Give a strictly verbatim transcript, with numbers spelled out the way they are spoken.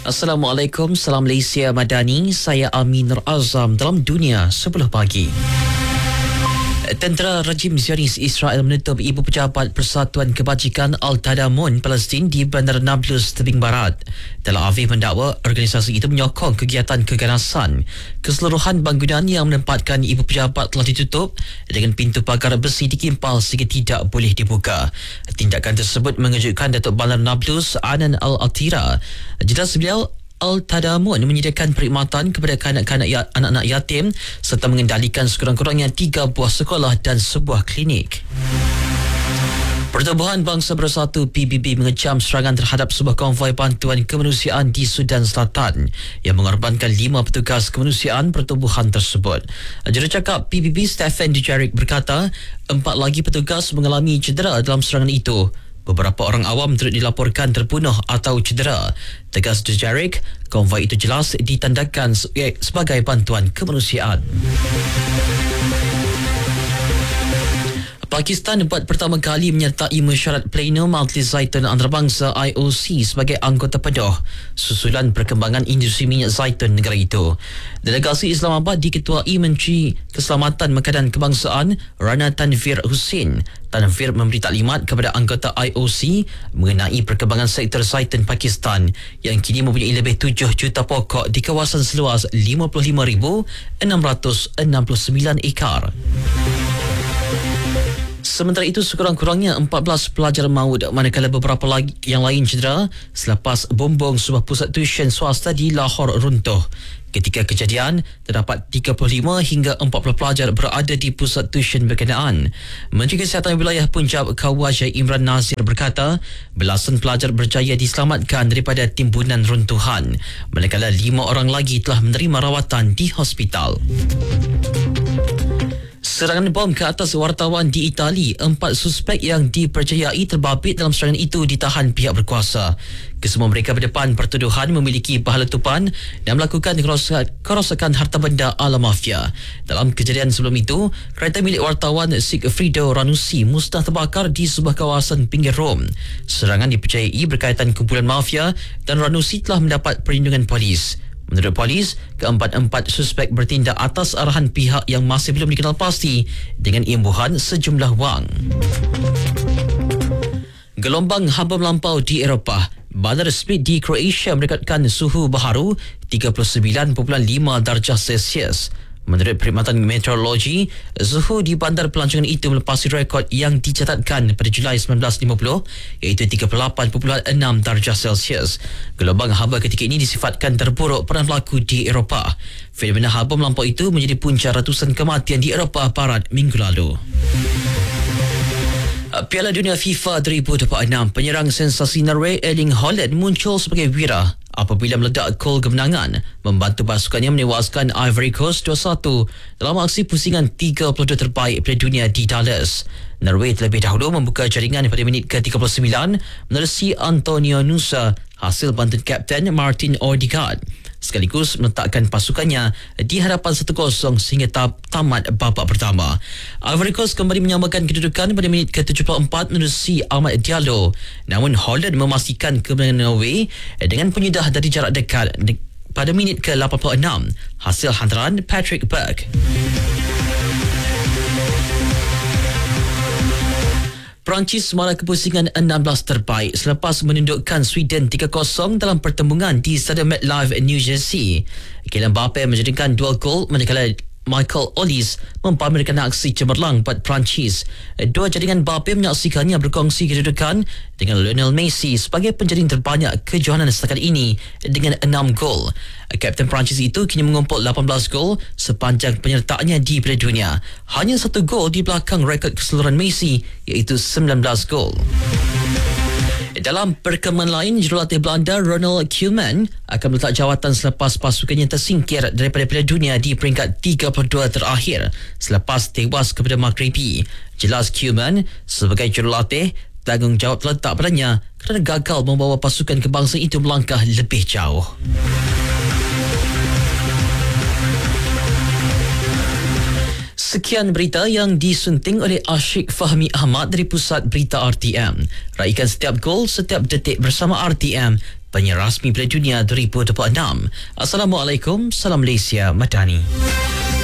Assalamualaikum, salam Malaysia Madani. Saya Amin Nur Azam dalam Dunia Sebelah Pagi. Tentera rejim Zionis Israel menutup Ibu Pejabat Persatuan Kebajikan Al-Tadamun Palestin di Bandar Nablus tebing barat. Tel Aviv mendakwa organisasi itu menyokong kegiatan keganasan. Keseluruhan bangunan yang menempatkan Ibu Pejabat telah ditutup dengan pintu pagar besi dikimpal sehingga tidak boleh dibuka. Tindakan tersebut mengejutkan Datuk Bandar Nablus Anan Al-Atira. Jelas beliau, Al-Tadamun menyediakan perkhidmatan kepada kanak-kanak ya, anak-anak yatim serta mengendalikan sekurang-kurangnya tiga buah sekolah dan sebuah klinik. Pertubuhan Bangsa Bersatu P B B mengecam serangan terhadap sebuah konvoi bantuan kemanusiaan di Sudan Selatan yang mengorbankan lima petugas kemanusiaan pertubuhan tersebut. Jurucakap P B B Stephen Dujarric berkata empat lagi petugas mengalami cedera dalam serangan itu. Beberapa orang awam turut dilaporkan terbunuh atau cedera. Tegas Dujarric, konvoi itu jelas ditandakan sebagai bantuan kemanusiaan. Pakistan buat pertama kali menyertai mesyuarat plenum Majlis Zaitun Antarabangsa I O C sebagai anggota penuh susulan perkembangan industri minyak zaitun negara itu. Delegasi Islamabad diketuai Menteri Keselamatan Makanan Kebangsaan Rana Tanvir Hussein. Tanvir memberi taklimat kepada anggota I O C mengenai perkembangan sektor zaitun Pakistan yang kini mempunyai lebih tujuh juta pokok di kawasan seluas lima puluh lima ribu enam ratus enam puluh sembilan ekar. Sementara itu, sekurang-kurangnya empat belas pelajar maut manakala beberapa lagi yang lain cedera selepas bombong sebuah pusat tuisyen swasta di Lahore runtuh. Ketika kejadian, terdapat tiga puluh lima hingga empat puluh pelajar berada di pusat tuisyen berkenaan. Menteri Kesihatan Wilayah Punjab Khawaja Imran Nazir berkata, belasan pelajar berjaya diselamatkan daripada timbunan runtuhan, manakala lima orang lagi telah menerima rawatan di hospital. Serangan bom ke atas wartawan di Itali, empat suspek yang dipercayai terbabit dalam serangan itu ditahan pihak berkuasa. Kesemua mereka berdepan pertuduhan memiliki pahala tupan dan melakukan kerosakan harta benda ala mafia. Dalam kejadian sebelum itu, kereta milik wartawan Sigfrido Ranucci musnah terbakar di sebuah kawasan pinggir Rom. Serangan dipercayai berkaitan kumpulan mafia dan Ranucci telah mendapat perlindungan polis. Menurut polis, keempat-empat suspek bertindak atas arahan pihak yang masih belum dikenal pasti dengan imbuhan sejumlah wang. Gelombang haba melampau di Eropah. Bandar Split di Croatia merekodkan suhu baharu tiga puluh sembilan perpuluhan lima darjah Celsius. Menurut perkhidmatan meteorologi, suhu di bandar pelancongan itu melepasi rekod yang dicatatkan pada Julai sembilan belas lima puluh iaitu tiga puluh lapan perpuluhan enam darjah Celsius. Gelombang haba ketika ini disifatkan terburuk pernah berlaku di Eropah. Fenomena haba melampau itu menjadi punca ratusan kematian di Eropah Barat minggu lalu. Piala Dunia FIFA dua ribu dua puluh enam, penyerang sensasi Norway Erling Haaland muncul sebagai wira apabila meledak gol kemenangan membantu pasukannya menewaskan Ivory Coast dua satu dalam aksi pusingan tiga puluh dua terbaik Piala Dunia di Dallas. Norway terlebih dahulu membuka jaringan pada minit ke tiga puluh sembilan menerusi Antonio Nusa hasil bantuan Kapten Martin Odegaard, sekaligus meletakkan pasukannya di hadapan satu kosong sehingga tab- tamat babak pertama. Ivory Coast kembali menyamakan kedudukan pada minit ke tujuh puluh empat menerusi Amad Diallo. Namun Holland memastikan kemenangan Norway dengan penyudah dari jarak dekat pada minit ke lapan puluh enam hasil hantaran Patrick Burke. Perancis marah kepusingan enam belas terbaik selepas menundukkan Sweden tiga kosong dalam pertembungan di Stadium MetLife New Jersey. Kylian Mbappe menjadikan dua gol manakala Michael Olise mempamerkan aksi cemerlang buat Perancis. Dua jaringan Mbappe menyaksikannya berkongsi kedudukan dengan Lionel Messi sebagai penjaring terbanyak kejohanan setakat ini dengan enam gol. Kapten Perancis itu kini mengumpul lapan belas gol sepanjang penyertaannya di Piala Dunia. Hanya satu gol di belakang rekod keseluruhan Messi iaitu sembilan belas gol. Dalam perkembangan lain, jurulatih Belanda Ronald Koeman akan meletak jawatan selepas pasukannya tersingkir daripada Piala Dunia di peringkat tiga puluh dua terakhir selepas tewas kepada Maghribi. Jelas Koeman sebagai jurulatih, tanggungjawab terletak padanya kerana gagal membawa pasukan kebangsaan itu melangkah lebih jauh. Sekian berita yang disunting oleh Ashik Fahmi Ahmad dari Pusat Berita R T M. Raikan setiap gol, setiap detik bersama R T M, penyiar rasmi Piala Dunia dua ribu dua puluh enam. Assalamualaikum, salam Malaysia Madani.